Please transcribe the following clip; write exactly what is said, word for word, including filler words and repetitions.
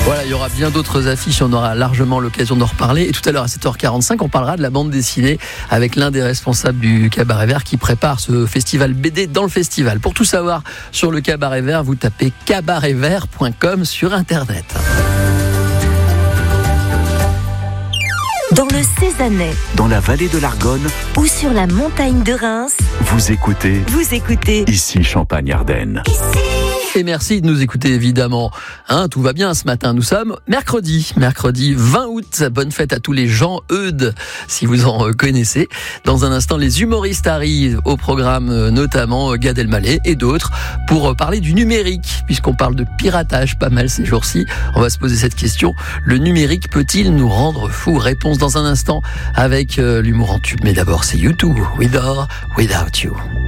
Voilà, il y aura bien d'autres affiches, on aura largement l'occasion d'en reparler. Et tout à l'heure à sept heures quarante-cinq, on parlera de la bande dessinée avec l'un des responsables du Cabaret Vert qui prépare ce festival B D dans le festival. Pour tout savoir sur le Cabaret Vert, vous tapez cabaret vert point com sur Internet. Dans le Cézanais, dans la vallée de l'Argonne, ou sur la montagne de Reims, vous écoutez, vous écoutez ici Champagne-Ardenne. Ici. Et merci de nous écouter évidemment. Hein, tout va bien ce matin. Nous sommes mercredi, mercredi vingt août. Bonne fête à tous les Jean Eudes, si vous en connaissez. Dans un instant, les humoristes arrivent au programme, notamment Gad Elmaleh et d'autres, pour parler du numérique, puisqu'on parle de piratage pas mal ces jours-ci. On va se poser cette question. Le numérique peut-il nous rendre fous? Réponse dans un instant avec l'humour en tube. Mais d'abord, c'est U deux, With or Without You.